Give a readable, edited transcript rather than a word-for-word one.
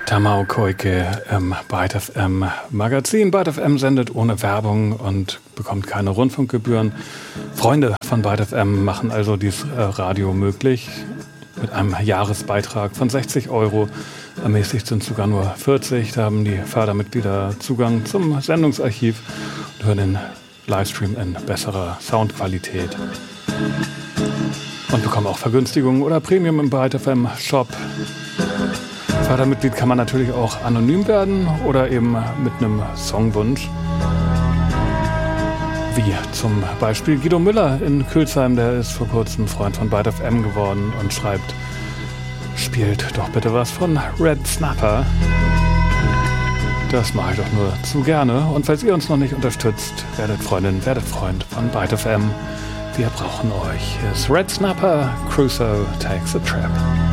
Tamao Koike im Byte FM Magazin. Byte FM sendet ohne Werbung und bekommt keine Rundfunkgebühren. Freunde von Byte FM machen also dieses Radio möglich. Mit einem Jahresbeitrag von 60 €. Ermäßigt sind sogar nur 40. Da haben die Fördermitglieder Zugang zum Sendungsarchiv und hören den Livestream in besserer Soundqualität. Und bekommen auch Vergünstigungen oder Premium im Byte FM Shop. Fördermitglied kann man natürlich auch anonym werden oder eben mit einem Songwunsch. Wie zum Beispiel Guido Müller in Külsheim, der ist vor kurzem Freund von Byte FM geworden und schreibt: Spielt doch bitte was von Red Snapper. Das mache ich doch nur zu gerne. Und falls ihr uns noch nicht unterstützt, werdet Freundin, werdet Freund von Byte FM. Wir brauchen euch. Hier ist Red Snapper, Crusoe takes a trip.